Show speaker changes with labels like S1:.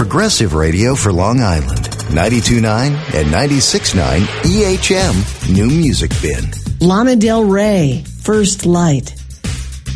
S1: progressive radio for Long Island. 92.9 and 96.9 EHM New Music Bin.
S2: Lana Del Rey, First Light.